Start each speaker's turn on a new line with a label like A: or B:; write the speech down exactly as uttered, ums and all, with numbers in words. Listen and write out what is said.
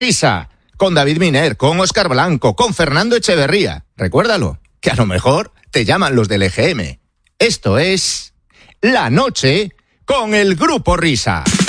A: Risa, con David Miner, con Óscar Blanco, con Fernando Echeverría. Recuérdalo, que a lo mejor te llaman los del E G M. Esto es La Noche con el Grupo Risa.